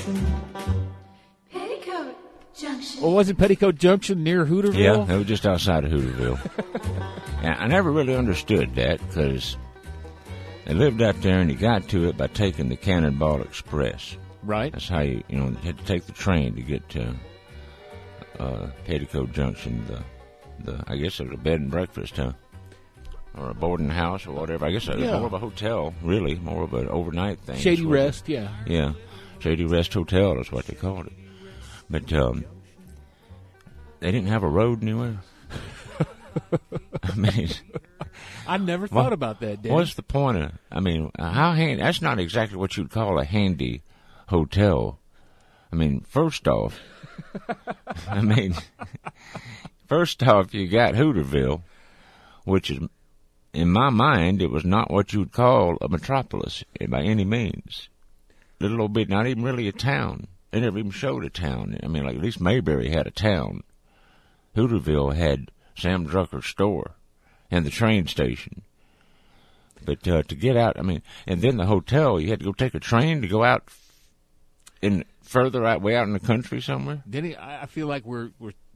Junction? Petticoat Junction. Or was it Petticoat Junction near Hooterville? Yeah, it was just outside of Hooterville. And I never really understood that because they lived out there and you got to it by taking the Cannonball Express. Right. That's how you had to take the train to get to Petticoat Junction. I guess it was a bed and breakfast, huh? Or a boarding house or whatever. I guess it was more of a hotel, really, more of an overnight thing. Shady Rest, yeah. Yeah, Shady Rest Hotel is what they called it. But they didn't have a road anywhere. I mean, I never thought about that, Danny. What's the point of? I mean, how handy? That's not exactly what you'd call a handy hotel. I mean, first off, you got Hooterville, which is, in my mind, it was not what you'd call a metropolis by any means. Little old bit, not even really a town. They never even showed a town. I mean, like at least Mayberry had a town. Hooterville had Sam Drucker's store and the train station. But to get out, I mean, and then the hotel, you had to go take a train to go out in further out, way out in the country somewhere. Denny, I feel like we're